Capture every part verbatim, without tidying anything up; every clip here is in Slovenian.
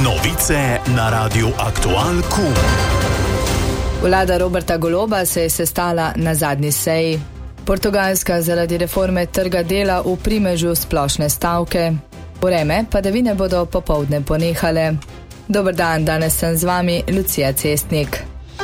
Novice na Radiu Aktual Q. Vlada Roberta Goloba se je sestala na zadnji seji. Portugalska zaradi reforme trga dela v primežu splošne stavke. Vreme padavine bodo popoldne ponehale. Dober dan, danes sem z vami Lucija Cestnik.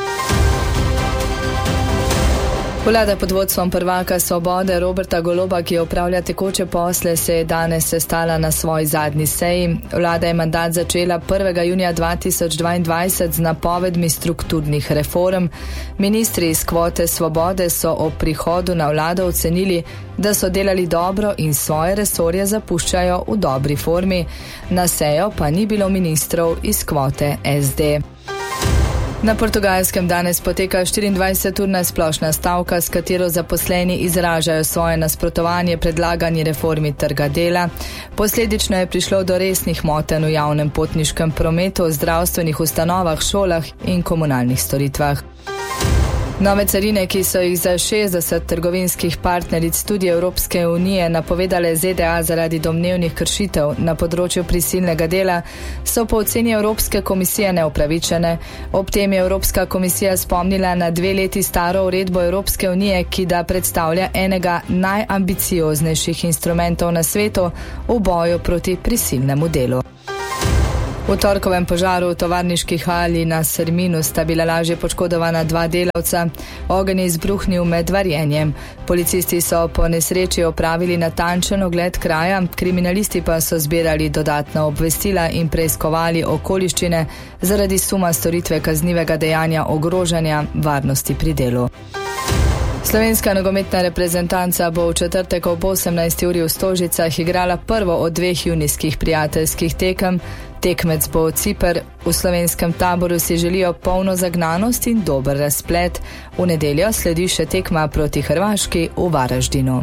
Vlada pod vodstvom prvaka Svobode Roberta Goloba, ki opravlja tekoče posle, se je danes sestala na svoji zadnji seji. Vlada je mandat začela prvega junija dva tisoč dvaindvajset z napovedmi strukturnih reform. Ministri iz kvote Svobode so ob prihodu na vlado ocenili, da so delali dobro in svoje resorje zapuščajo v dobri formi. Na sejo pa ni bilo ministrov iz kvote S D. Na Portugalskem danes poteka štiriindvajseturna splošna stavka, s katero zaposleni izražajo svoje nasprotovanje predlagani reformi trga dela. Posledično je prišlo do resnih motenj v javnem potniškem prometu, zdravstvenih ustanovah, šolah in komunalnih storitvah. Nove carine, ki so jih za šestdeset trgovinskih partneric tudi Evropske unije napovedale Z D A zaradi domnevnih kršitev na področju prisilnega dela, so po oceni Evropske komisije neupravičene. Ob tem je Evropska komisija spomnila na dve leti staro uredbo Evropske unije, ki da predstavlja enega najambicioznejših instrumentov na svetu v boju proti prisilnemu delu. V torkovem požaru v tovarniški hali na Serminu sta bila lažje poškodovana dva delavca. Ogenj je izbruhnil med varjenjem. Policisti so po nesreči opravili natančen ogled kraja, kriminalisti pa so zbirali dodatna obvestila in preiskovali okoliščine zaradi suma storitve kaznivega dejanja ogrožanja varnosti pri delu. Slovenska nogometna reprezentanca bo v četrtek ob osemnajsti uri v Stožicah igrala prvo od dveh junijskih prijateljskih tekem. Tekmec bo Ciper. V slovenskem taboru si želijo polno zagnanost in dober razplet. V nedeljo sledi še tekma proti Hrvaški v Varaždinu.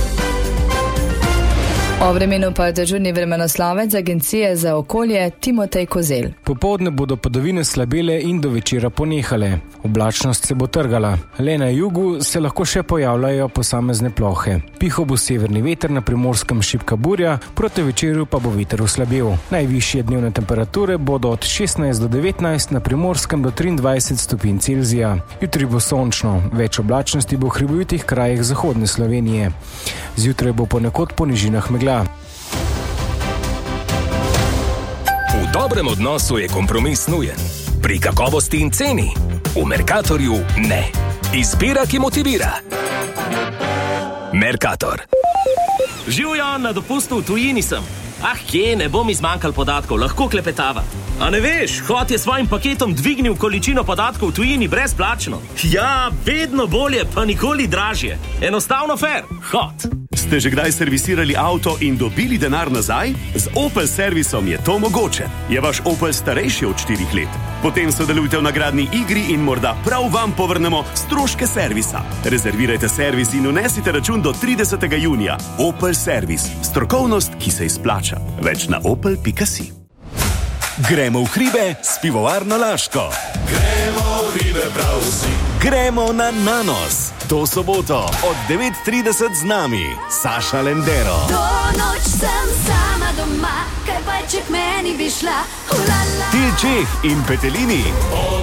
O vremenu pa dežurni vremenoslovec Agencije za okolje Timotej Kozel. Popoldne bodo padavine slabele in do večera ponehale. Oblačnost se bo trgala. Le na jugu se lahko še pojavljajo posamezne plohe. Pihal bo severni veter, na Primorskem šibka burja, proti večeru pa bo veter oslabel. Najvišje dnevne temperature bodo od šestnajst do devetnajst, na Primorskem do triindvajset stopinj Celzija. Jutri bo sončno, več oblačnosti bo v hribovitih krajih zahodne Slovenije. Zjutraj bo ponekod po nižinah megla. V dobrem odnosu je kompromis nujen. Pri kakovosti in ceni. V Mercatorju ne. Izbira, ki motivira. Mercator. Živjo, na dopustu v tujini sem. Ah, kje, ne bom izmanjkal podatkov, lahko klepetava. A ne veš, Hot je svojim paketom dvignil količino podatkov v tujini brezplačno. Ja, vedno bolje, pa nikoli dražje. Enostavno fair. Hot. Ste že kdaj servisirali avto in dobili denar nazaj? Z Opel servisom je to mogoče. Je vaš Opel starejši od štirih let? Potem sodelujte v nagradni igri in morda prav vam povrnemo stroške servisa. Rezervirajte servis in unesite račun do tridesetega junija. Opel servis. Strokovnost, ki se izplača. Več na opel pika si. Gremo v hribe s pivovarno Laško. Gremo v hribe prav vsi. Gremo na Nanos. To soboto od devet trideset z nami Saša Lendero. To noč sem sama doma, kaj pa če k meni bi šla. Til Čeh in Petelini.